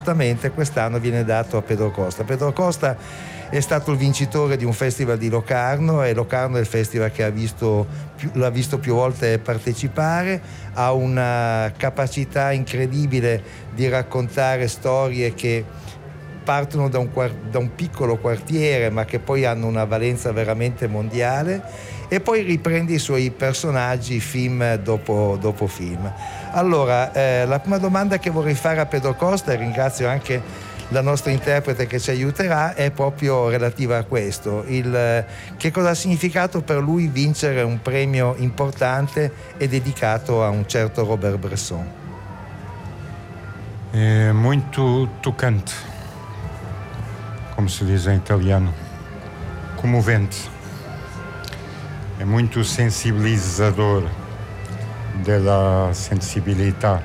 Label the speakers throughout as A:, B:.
A: Quest'anno viene dato a Pedro Costa. Pedro Costa è stato il vincitore di un festival di Locarno, e Locarno è il festival che l'ha visto più volte partecipare. Ha una capacità incredibile di raccontare storie che partono da un piccolo quartiere, ma che poi hanno una valenza veramente mondiale, e poi riprende i suoi personaggi film dopo film. Allora, la prima domanda che vorrei fare a Pedro Costa, e ringrazio anche la nostra interprete che ci aiuterà, è proprio relativa a questo: che cosa ha significato per lui vincere un premio importante e dedicato a un certo Robert Bresson?
B: É muito tocante, como se diz em italiano, comovente. É muito sensibilizador della sensibilità.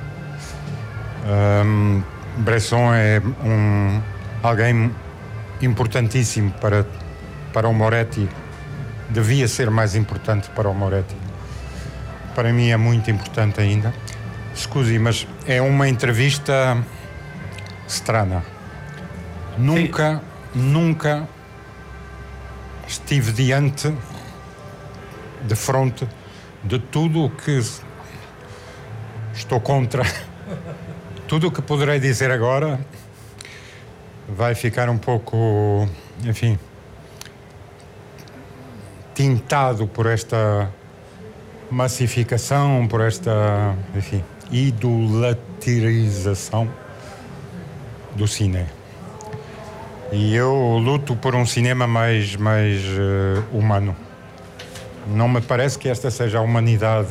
B: Bresson é alguém importantíssimo para o Moretti. Devia ser mais importante para o Moretti. Para mim é muito importante ainda. Scusi, mas é uma entrevista strana. Nunca estive de fronte de tudo o que estou contra. Tudo o que poderei dizer agora vai ficar um pouco, enfim, tintado por esta massificação, por esta, enfim, idolatrização do cinema. E eu luto por um cinema mais humano. Não me parece que esta seja a humanidade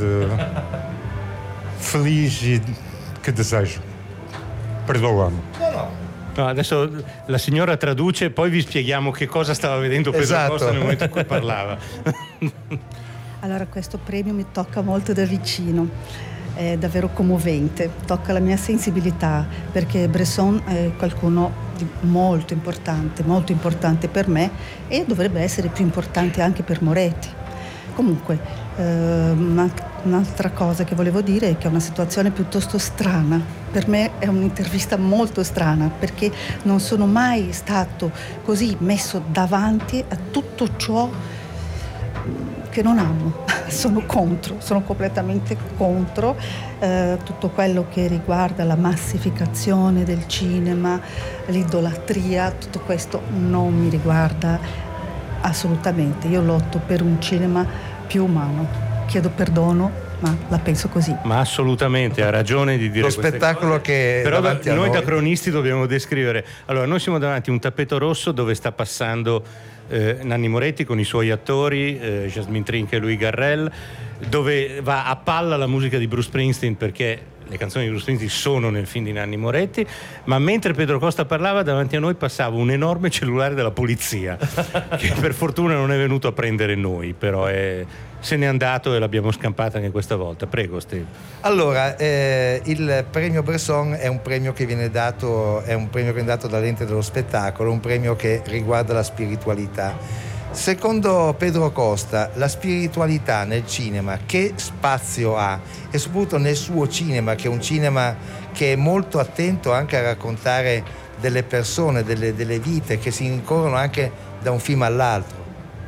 B: feliz e che desejo. Perdoami.
C: No, adesso la signora traduce e poi vi spieghiamo che cosa stava vedendo Pedro Costa nel momento in cui parlava.
D: Allora, questo premio mi tocca molto da vicino, è davvero commovente, tocca la mia sensibilità, perché Bresson è qualcuno di molto importante per me, e dovrebbe essere più importante anche per Moretti. Comunque, un'altra cosa che volevo dire è che è una situazione piuttosto strana. Per me è un'intervista molto strana, perché non sono mai stato così messo davanti a tutto ciò che non amo. Sono completamente contro tutto quello che riguarda la massificazione del cinema, l'idolatria. Tutto questo non mi riguarda assolutamente. Io lotto per un cinema più umano. Chiedo perdono, ma la penso così.
C: Ma assolutamente, ha ragione di dire
A: lo spettacolo cose, che
C: però
A: noi
C: da cronisti dobbiamo descrivere. Allora, noi siamo davanti a un tappeto rosso dove sta passando Nanni Moretti con i suoi attori, Jasmine Trinca e Louis Garrel, dove va a palla la musica di Bruce Springsteen, perché le canzoni di Bruce Springsteen sono nel film di Nanni Moretti, ma mentre Pedro Costa parlava davanti a noi passava un enorme cellulare della polizia che per fortuna non è venuto a prendere noi, però se n'è andato e l'abbiamo scampata anche questa volta. Prego, Steve.
A: Allora, il premio Bresson è un premio che viene dato dall'ente dello spettacolo, un premio che riguarda la spiritualità. Secondo Pedro Costa, la spiritualità nel cinema che spazio ha, e soprattutto nel suo cinema, che è un cinema che è molto attento anche a raccontare delle persone, delle vite che si rincorrono anche da un film all'altro?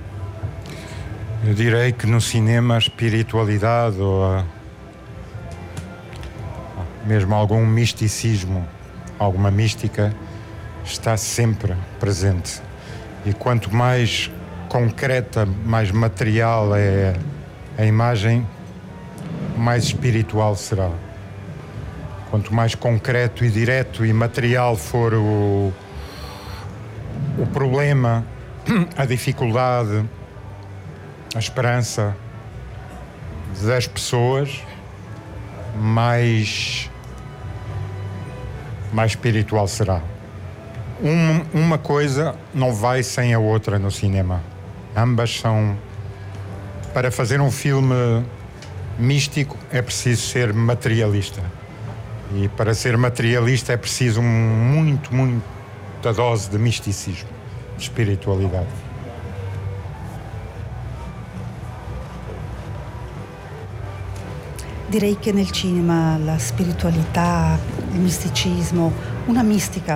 B: Eu direi que no cinema a espiritualidade ou mesmo algum misticismo, alguma mística está sempre presente. E quanto mais concreta, mais material é a imagem, mais espiritual será. Quanto mais concreto e direto e material for o problema, a dificuldade, a esperança das pessoas, mais espiritual será. Uma coisa não vai sem a outra no cinema. Ambas são... Para fazer um filme místico é preciso ser materialista. E para ser materialista é preciso muita dose de misticismo, de espiritualidade.
D: Direi che nel cinema la spiritualità, il misticismo una mistica.